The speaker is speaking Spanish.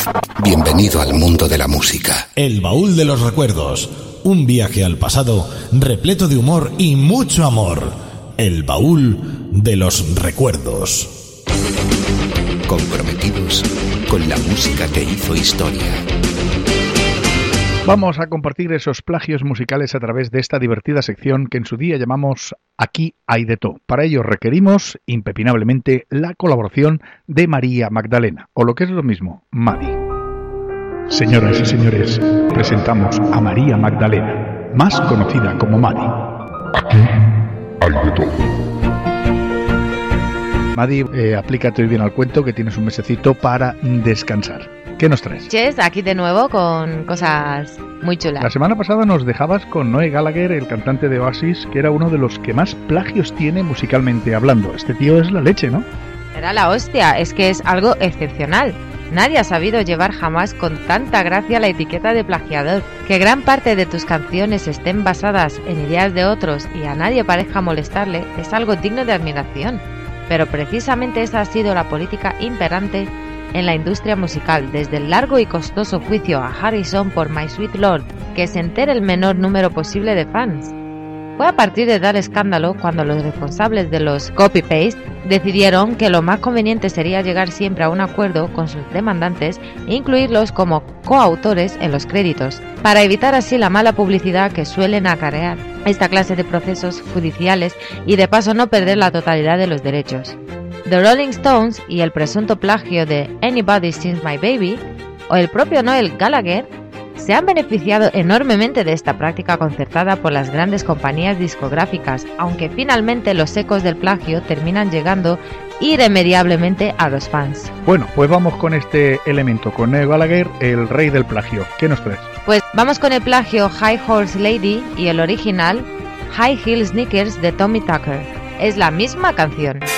Bienvenido al mundo de la música. El baúl de los recuerdos. Un viaje al pasado repleto de humor y mucho amor. El baúl de los recuerdos. Comprometidos con la música que hizo historia. Vamos a compartir esos plagios musicales a través de esta divertida sección que en su día llamamos Aquí hay de todo. Para ello requerimos, impepinablemente, la colaboración de María Magdalena, o lo que es lo mismo, Madi. Señoras y señores, presentamos a María Magdalena, más conocida como Madi. Aquí hay de todo. Madi, aplícate hoy bien al cuento, que tienes un mesecito para descansar. ¿Qué nos traes? Ches, aquí de nuevo con cosas muy chulas. La semana pasada nos dejabas con Noel Gallagher, el cantante de Oasis, que era uno de los que más plagios tiene musicalmente hablando. Este tío es la leche, ¿no? Era la hostia, es que es algo excepcional. Nadie ha sabido llevar jamás con tanta gracia la etiqueta de plagiador. Que gran parte de tus canciones estén basadas en ideas de otros y a nadie parezca molestarle es algo digno de admiración. Pero precisamente esa ha sido la política imperante en la industria musical, desde el largo y costoso juicio a Harrison por My Sweet Lord, que se entere el menor número posible de fans. Fue a partir de tal escándalo cuando los responsables de los copy-paste decidieron que lo más conveniente sería llegar siempre a un acuerdo con sus demandantes e incluirlos como coautores en los créditos, para evitar así la mala publicidad que suelen acarrear esta clase de procesos judiciales y de paso no perder la totalidad de los derechos. The Rolling Stones y el presunto plagio de Anybody Sings My Baby, o el propio Noel Gallagher, se han beneficiado enormemente de esta práctica concertada por las grandes compañías discográficas, aunque finalmente los ecos del plagio terminan llegando irremediablemente a los fans. Bueno, pues vamos con este elemento, con Noel Gallagher, el rey del plagio. ¿Qué nos traes? Pues vamos con el plagio High Horse Lady y el original High Heel Sneakers de Tommy Tucker. Es la misma canción.